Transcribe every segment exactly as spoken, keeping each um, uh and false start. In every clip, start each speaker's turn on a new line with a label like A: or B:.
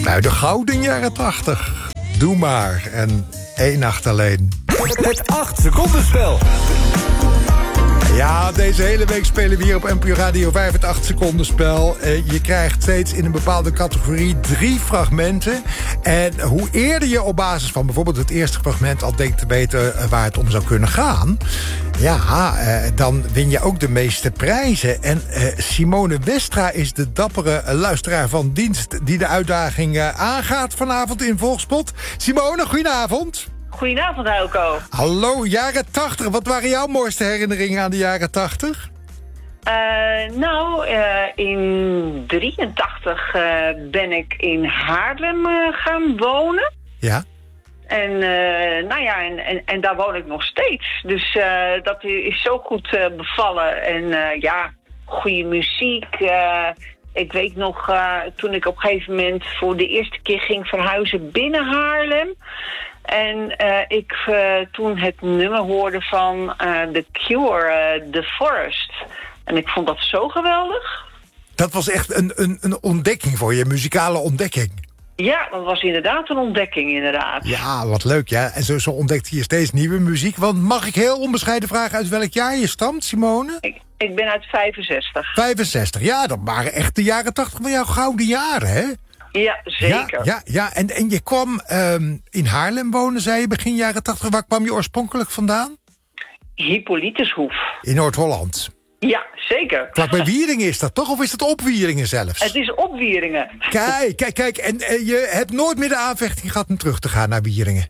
A: Uit de gouden jaren tachtig. Doe maar. En één nacht alleen.
B: Het acht seconden spel.
A: Ja, deze hele week spelen we hier op N P O Radio vijf het acht seconden spel. Uh, je krijgt steeds in een bepaalde categorie drie fragmenten. En hoe eerder je op basis van bijvoorbeeld het eerste fragment al denkt te weten waar het om zou kunnen gaan, ja, uh, dan win je ook de meeste prijzen. En uh, Simone Westra is de dappere luisteraar van dienst die de uitdaging uh, aangaat vanavond in Volkspot. Simone, goedenavond.
C: Goedenavond, Hauko.
A: Hallo, jaren tachtig. Wat waren jouw mooiste herinneringen aan de jaren tachtig?
C: Uh, nou, uh, in drieëntachtig uh, ben ik in Haarlem uh, gaan wonen.
A: Ja.
C: En, uh, nou ja, en, en, en daar woon ik nog steeds. Dus uh, dat is zo goed uh, bevallen. En uh, ja, goede muziek. Uh, ik weet nog, uh, toen ik op een gegeven moment voor de eerste keer ging verhuizen binnen Haarlem. En uh, ik uh, toen het nummer hoorde van uh, The Cure, uh, The Forest. En ik vond dat zo geweldig.
A: Dat was echt een, een, een ontdekking voor je, een muzikale ontdekking.
C: Ja, dat was inderdaad een ontdekking, inderdaad.
A: Ja, wat leuk, ja. En zo, zo ontdekt je steeds nieuwe muziek. Want mag ik heel onbescheiden vragen uit welk jaar je stamt, Simone?
C: Ik, ik ben uit vijfenzestig.
A: vijfenzestig, ja, dat waren echt de jaren tachtig van jouw gouden jaren, hè?
C: Ja, zeker.
A: Ja, ja, ja. En, en je kwam um, in Haarlem wonen, zei je, begin jaren tachtig. Waar kwam je oorspronkelijk vandaan?
C: Hippolytushoef.
A: In Noord-Holland.
C: Ja, zeker.
A: Vlak bij Wieringen is dat toch? Of is het op Wieringen zelfs?
C: Het is op Wieringen.
A: Kijk, kijk, kijk. En uh, je hebt nooit meer de aanvechting gehad om terug te gaan naar Wieringen?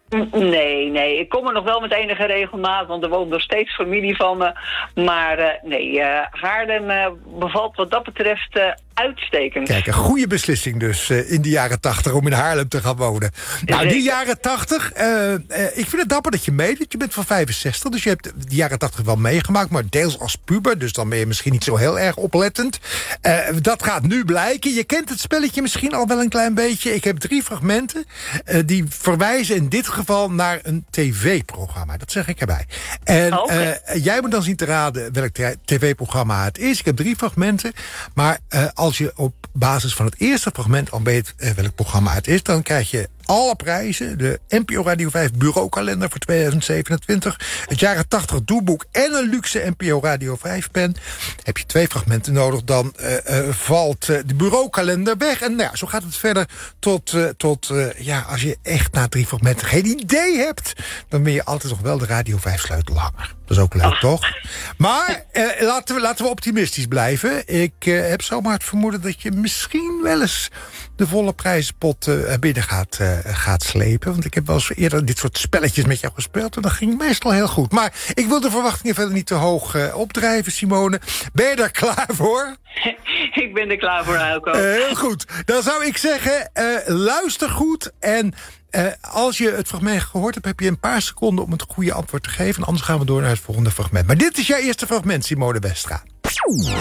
C: Nee, nee. Ik kom er nog wel met enige regelmaat, want er woont nog steeds familie van me. Maar uh, nee, uh, Haarlem uh, bevalt wat dat betreft uh, uitstekend.
A: Kijk, een goede beslissing dus uh, in de jaren tachtig om in Haarlem te gaan wonen. Nou,
C: Zeker.
A: Die jaren tachtig, uh, uh, ik vind het dapper dat je meedoet. Je bent van vijfenzestig, dus je hebt de jaren tachtig wel meegemaakt, maar deels als puber, dus dan ben je misschien niet zo heel erg oplettend. Uh, dat gaat nu blijken. Je kent het spelletje misschien al wel een klein beetje. Ik heb drie fragmenten uh, die verwijzen in dit geval naar een tv-programma. Dat zeg ik erbij. En okay. uh, jij moet dan zien te raden welk tv-programma het is. Ik heb drie fragmenten, maar uh, als je op basis van het eerste fragment al weet uh, welk programma het is, dan krijg je alle prijzen. De N P O Radio vijf bureaukalender voor tweeduizend zevenentwintig. Het jaren tachtig doelboek en een luxe N P O Radio vijf pen. Heb je twee fragmenten nodig, dan uh, uh, valt uh, de bureaukalender weg. En nou ja, zo gaat het verder tot, uh, tot uh, ja, als je echt na drie fragmenten geen idee hebt, dan ben je altijd nog wel de Radio vijf sleutelhanger. Dat is ook leuk, oh. toch? Maar uh, laten, we, laten we optimistisch blijven. Ik uh, heb zomaar het vermoeden dat je misschien wel eens de volle prijzenpot uh, binnen gaat, uh, gaat slepen. Want ik heb wel eens eerder dit soort spelletjes met jou gespeeld en dat ging meestal heel goed. Maar ik wil de verwachtingen verder niet te hoog uh, opdrijven, Simone. Ben je daar klaar voor?
C: Ik ben er klaar voor, Hauko.
A: Uh, heel goed. Dan zou ik zeggen, uh, luister goed en Uh, als je het fragment gehoord hebt, heb je een paar seconden om het goede antwoord te geven. Anders gaan we door naar het volgende fragment. Maar dit is jouw eerste fragment, Simone Westra.